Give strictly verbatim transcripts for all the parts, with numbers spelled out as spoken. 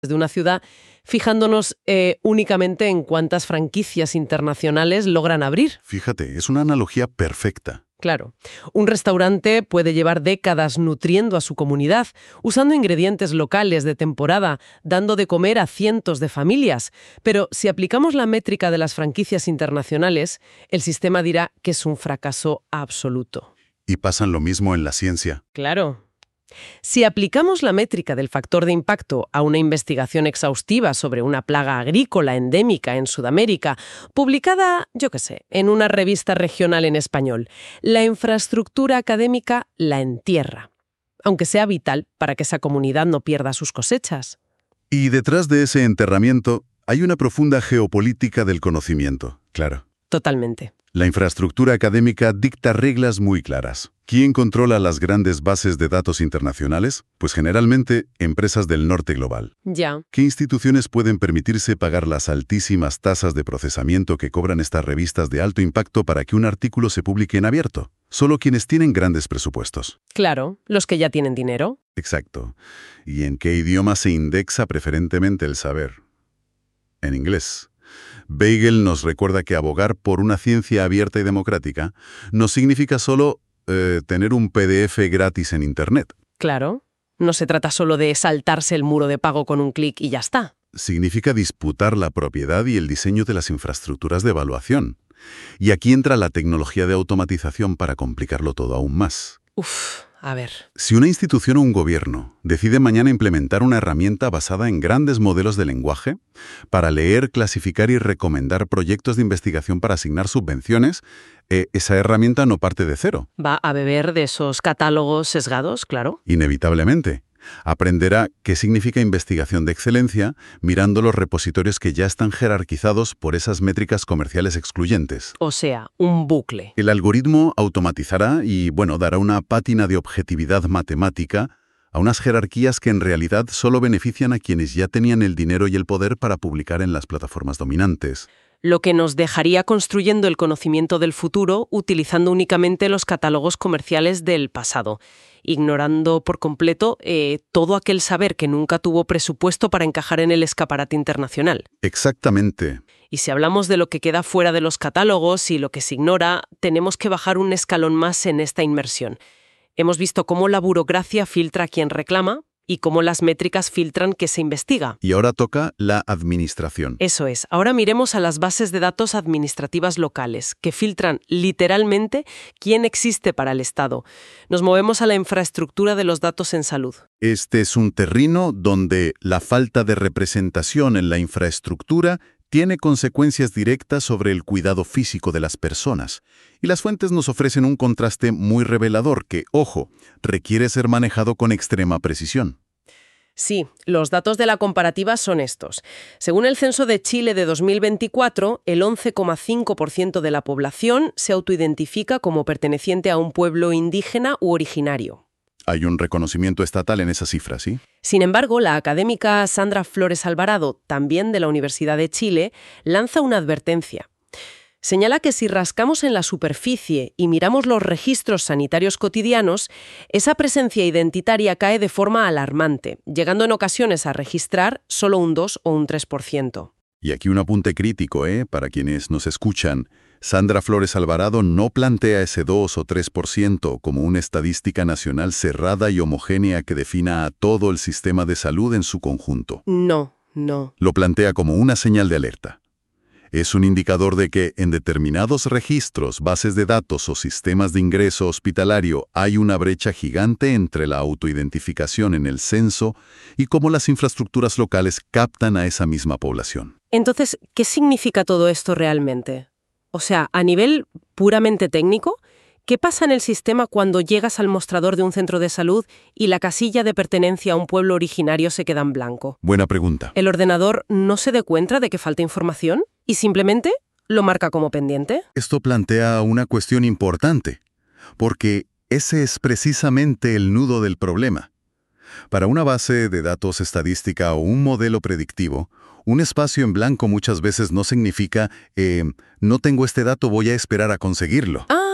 de una ciudad, fijándonos eh, únicamente en cuántas franquicias internacionales logran abrir. Fíjate, es una analogía perfecta. Claro, un restaurante puede llevar décadas nutriendo a su comunidad, usando ingredientes locales de temporada, dando de comer a cientos de familias. Pero si aplicamos la métrica de las franquicias internacionales, el sistema dirá que es un fracaso absoluto. Y pasan lo mismo en la ciencia. Claro. Si aplicamos la métrica del factor de impacto a una investigación exhaustiva sobre una plaga agrícola endémica en Sudamérica, publicada, yo qué sé, en una revista regional en español, la infraestructura académica la entierra, aunque sea vital para que esa comunidad no pierda sus cosechas. Y detrás de ese enterramiento hay una profunda geopolítica del conocimiento, claro. Totalmente. La infraestructura académica dicta reglas muy claras. ¿Quién controla las grandes bases de datos internacionales? Pues generalmente empresas del norte global. Ya. ¿Qué instituciones pueden permitirse pagar las altísimas tasas de procesamiento que cobran estas revistas de alto impacto para que un artículo se publique en abierto? Solo quienes tienen grandes presupuestos. Claro, los que ya tienen dinero. Exacto. ¿Y en qué idioma se indexa preferentemente el saber? En inglés. Bagel nos recuerda que abogar por una ciencia abierta y democrática no significa solo eh, tener un P D F gratis en Internet. Claro, no se trata solo de saltarse el muro de pago con un clic y ya está. Significa disputar la propiedad y el diseño de las infraestructuras de evaluación. Y aquí entra la tecnología de automatización para complicarlo todo aún más. Uf, a ver. Si una institución o un gobierno decide mañana implementar una herramienta basada en grandes modelos de lenguaje para leer, clasificar y recomendar proyectos de investigación para asignar subvenciones, eh, esa herramienta no parte de cero. Va a beber de esos catálogos sesgados, claro. Inevitablemente. Aprenderá qué significa investigación de excelencia mirando los repositorios que ya están jerarquizados por esas métricas comerciales excluyentes. O sea, un bucle. El algoritmo automatizará y, bueno, dará una pátina de objetividad matemática a unas jerarquías que en realidad solo benefician a quienes ya tenían el dinero y el poder para publicar en las plataformas dominantes. Lo que nos dejaría construyendo el conocimiento del futuro utilizando únicamente los catálogos comerciales del pasado, ignorando por completo eh, todo aquel saber que nunca tuvo presupuesto para encajar en el escaparate internacional. Exactamente. Y si hablamos de lo que queda fuera de los catálogos y lo que se ignora, tenemos que bajar un escalón más en esta inmersión. Hemos visto cómo la burocracia filtra a quien reclama y cómo las métricas filtran que se investiga. Y ahora toca la administración. Eso es. Ahora miremos a las bases de datos administrativas locales, que filtran literalmente quién existe para el Estado. Nos movemos a la infraestructura de los datos en salud. Este es un terreno donde la falta de representación en la infraestructura tiene consecuencias directas sobre el cuidado físico de las personas. Y las fuentes nos ofrecen un contraste muy revelador que, ojo, requiere ser manejado con extrema precisión. Sí, los datos de la comparativa son estos. Según el Censo de Chile de dos mil veinticuatro, el once coma cinco por ciento de la población se autoidentifica como perteneciente a un pueblo indígena u originario. Hay un reconocimiento estatal en esa cifra, ¿sí? Sin embargo, la académica Sandra Flores Alvarado, también de la Universidad de Chile, lanza una advertencia. Señala que si rascamos en la superficie y miramos los registros sanitarios cotidianos, esa presencia identitaria cae de forma alarmante, llegando en ocasiones a registrar solo un dos o un tres por ciento. Y aquí un apunte crítico, ¿eh? Para quienes nos escuchan. Sandra Flores Alvarado no plantea ese dos o tres por ciento como una estadística nacional cerrada y homogénea que defina a todo el sistema de salud en su conjunto. No, no. Lo plantea como una señal de alerta. Es un indicador de que en determinados registros, bases de datos o sistemas de ingreso hospitalario hay una brecha gigante entre la autoidentificación en el censo y cómo las infraestructuras locales captan a esa misma población. Entonces, ¿qué significa todo esto realmente? O sea, a nivel puramente técnico, ¿qué pasa en el sistema cuando llegas al mostrador de un centro de salud y la casilla de pertenencia a un pueblo originario se queda en blanco? Buena pregunta. ¿El ordenador no se da cuenta de que falta información y simplemente lo marca como pendiente? Esto plantea una cuestión importante, porque ese es precisamente el nudo del problema. Para una base de datos estadística o un modelo predictivo, un espacio en blanco muchas veces no significa, eh, no tengo este dato, voy a esperar a conseguirlo. Ah,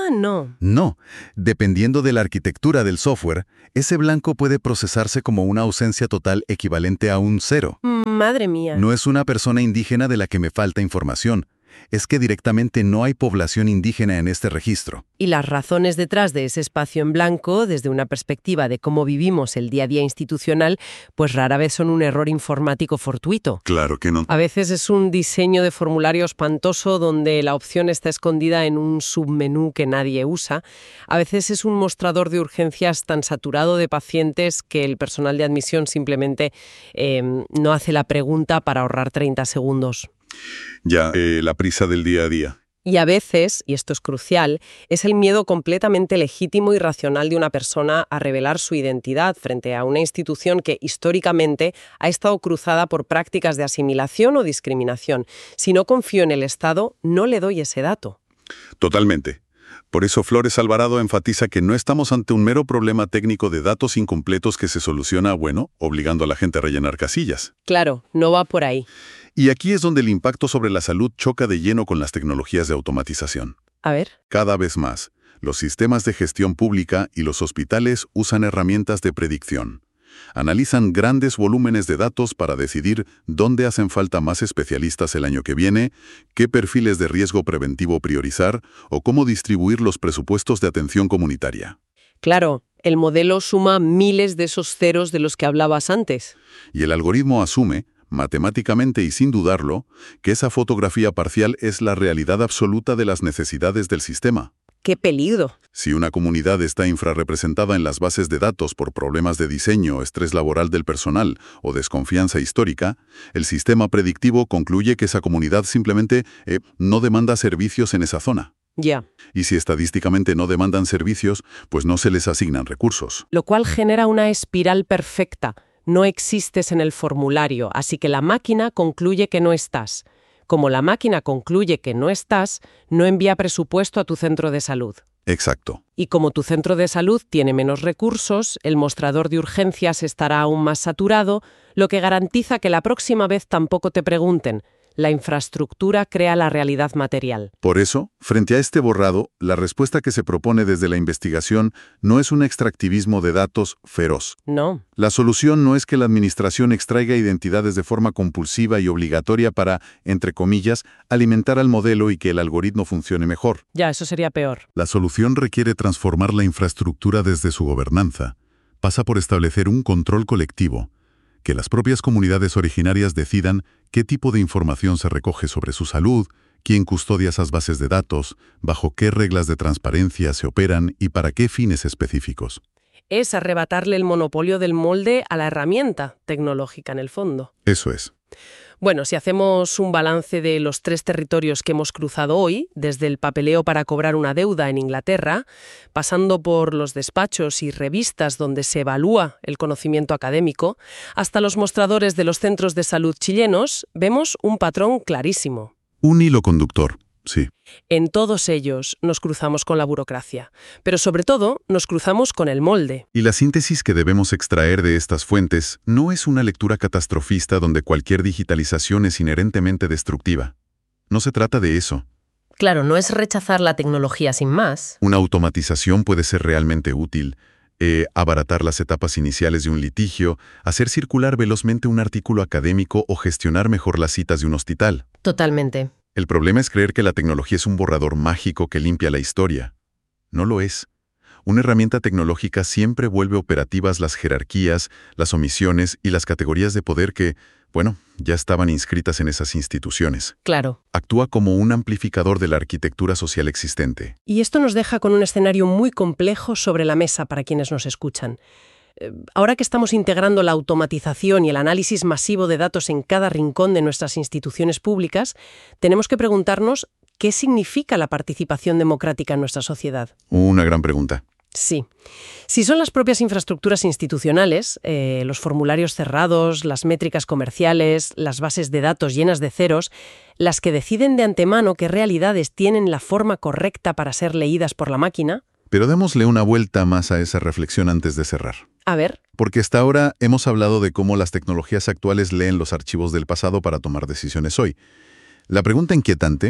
Ah, no. No. Dependiendo de la arquitectura del software, ese blanco puede procesarse como una ausencia total equivalente a un cero. Madre mía. No es una persona indígena de la que me falta información. Es que directamente no hay población indígena en este registro. Y las razones detrás de ese espacio en blanco, desde una perspectiva de cómo vivimos el día a día institucional, pues rara vez son un error informático fortuito. Claro que no. A veces es un diseño de formulario espantoso donde la opción está escondida en un submenú que nadie usa. A veces es un mostrador de urgencias tan saturado de pacientes que el personal de admisión simplemente eh, no hace la pregunta para ahorrar treinta segundos. Ya, eh, la prisa del día a día. Y a veces, y esto es crucial, es el miedo completamente legítimo y racional de una persona a revelar su identidad frente a una institución que históricamente ha estado cruzada por prácticas de asimilación o discriminación. Si no confío en el Estado, no le doy ese dato. Totalmente. Por eso Flores Alvarado enfatiza que no estamos ante un mero problema técnico de datos incompletos que se soluciona, bueno, obligando a la gente a rellenar casillas. Claro, no va por ahí. Y aquí es donde el impacto sobre la salud choca de lleno con las tecnologías de automatización. A ver. Cada vez más, los sistemas de gestión pública y los hospitales usan herramientas de predicción. Analizan grandes volúmenes de datos para decidir dónde hacen falta más especialistas el año que viene, qué perfiles de riesgo preventivo priorizar o cómo distribuir los presupuestos de atención comunitaria. Claro, el modelo suma miles de esos ceros de los que hablabas antes. Y el algoritmo asume, matemáticamente y sin dudarlo, que esa fotografía parcial es la realidad absoluta de las necesidades del sistema. ¡Qué peligro! Si una comunidad está infrarrepresentada en las bases de datos por problemas de diseño, estrés laboral del personal o desconfianza histórica, el sistema predictivo concluye que esa comunidad simplemente eh, no demanda servicios en esa zona. Ya. Y si estadísticamente no demandan servicios, pues no se les asignan recursos. Lo cual genera una espiral perfecta. No existes en el formulario, así que la máquina concluye que no estás. Como la máquina concluye que no estás, no envía presupuesto a tu centro de salud. Exacto. Y como tu centro de salud tiene menos recursos, el mostrador de urgencias estará aún más saturado, lo que garantiza que la próxima vez tampoco te pregunten. La infraestructura crea la realidad material. Por eso, frente a este borrado, la respuesta que se propone desde la investigación no es un extractivismo de datos feroz. No. La solución no es que la administración extraiga identidades de forma compulsiva y obligatoria para, entre comillas, alimentar al modelo y que el algoritmo funcione mejor. Ya, eso sería peor. La solución requiere transformar la infraestructura desde su gobernanza. Pasa por establecer un control colectivo, que las propias comunidades originarias decidan qué tipo de información se recoge sobre su salud, quién custodia esas bases de datos, bajo qué reglas de transparencia se operan y para qué fines específicos. Es arrebatarle el monopolio del molde a la herramienta tecnológica en el fondo. Eso es. Bueno, si hacemos un balance de los tres territorios que hemos cruzado hoy, desde el papeleo para cobrar una deuda en Inglaterra, pasando por los despachos y revistas donde se evalúa el conocimiento académico, hasta los mostradores de los centros de salud chilenos, vemos un patrón clarísimo. Un hilo conductor, sí. En todos ellos nos cruzamos con la burocracia, pero sobre todo nos cruzamos con el molde. Y la síntesis que debemos extraer de estas fuentes no es una lectura catastrofista donde cualquier digitalización es inherentemente destructiva. No se trata de eso. Claro, no es rechazar la tecnología sin más. Una automatización puede ser realmente útil, eh, abaratar las etapas iniciales de un litigio, hacer circular velozmente un artículo académico o gestionar mejor las citas de un hospital. Totalmente. El problema es creer que la tecnología es un borrador mágico que limpia la historia. No lo es. Una herramienta tecnológica siempre vuelve operativas las jerarquías, las omisiones y las categorías de poder que, bueno, ya estaban inscritas en esas instituciones. Claro. Actúa como un amplificador de la arquitectura social existente. Y esto nos deja con un escenario muy complejo sobre la mesa para quienes nos escuchan. Ahora que estamos integrando la automatización y el análisis masivo de datos en cada rincón de nuestras instituciones públicas, tenemos que preguntarnos qué significa la participación democrática en nuestra sociedad. Una gran pregunta. Sí. Si son las propias infraestructuras institucionales, eh, los formularios cerrados, las métricas comerciales, las bases de datos llenas de ceros, las que deciden de antemano qué realidades tienen la forma correcta para ser leídas por la máquina. Pero démosle una vuelta más a esa reflexión antes de cerrar. A ver. Porque hasta ahora hemos hablado de cómo las tecnologías actuales leen los archivos del pasado para tomar decisiones hoy. La pregunta inquietante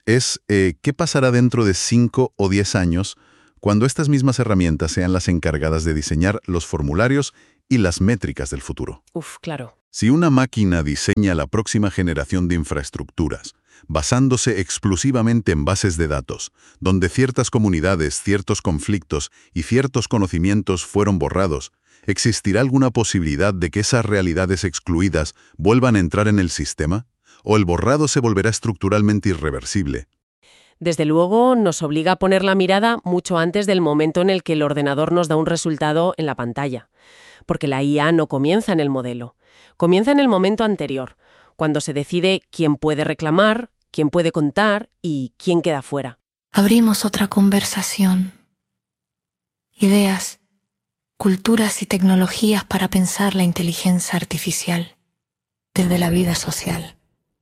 es eh, ¿qué pasará dentro de cinco o diez años cuando estas mismas herramientas sean las encargadas de diseñar los formularios y las métricas del futuro? Uf, claro. Si una máquina diseña la próxima generación de infraestructuras, basándose exclusivamente en bases de datos, donde ciertas comunidades, ciertos conflictos y ciertos conocimientos fueron borrados, ¿existirá alguna posibilidad de que esas realidades excluidas vuelvan a entrar en el sistema? ¿O el borrado se volverá estructuralmente irreversible? Desde luego, nos obliga a poner la mirada mucho antes del momento en el que el ordenador nos da un resultado en la pantalla. Porque la I A no comienza en el modelo. Comienza en el momento anterior, cuando se decide quién puede reclamar, quién puede contar y quién queda fuera. Abrimos otra conversación. Ideas, culturas y tecnologías para pensar la inteligencia artificial desde la vida social.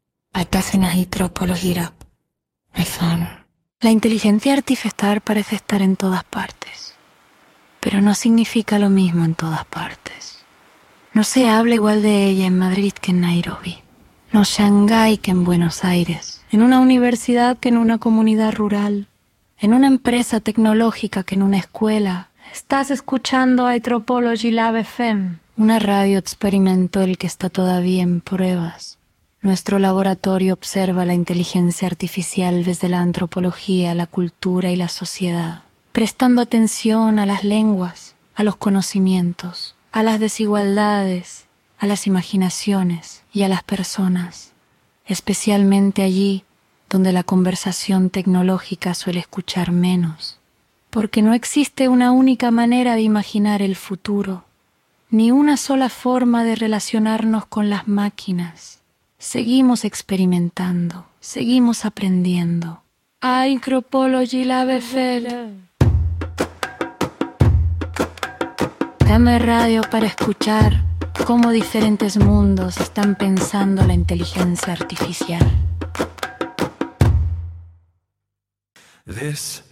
La inteligencia artificial parece estar en todas partes, pero no significa lo mismo en todas partes. No se habla igual de ella en Madrid que en Nairobi, no en Shanghái que en Buenos Aires, en una universidad que en una comunidad rural, en una empresa tecnológica que en una escuela. Estás escuchando Anthropology Lab F M, una radio experimental que está todavía en pruebas. Nuestro laboratorio observa la inteligencia artificial desde la antropología, la cultura y la sociedad, prestando atención a las lenguas, a los conocimientos, a las desigualdades, a las imaginaciones y a las personas, especialmente allí donde la conversación tecnológica suele escuchar menos, porque no existe una única manera de imaginar el futuro, ni una sola forma de relacionarnos con las máquinas. Seguimos experimentando, seguimos aprendiendo. Anthropology Lab F M. Dame radio para escuchar cómo diferentes mundos están pensando la inteligencia artificial. This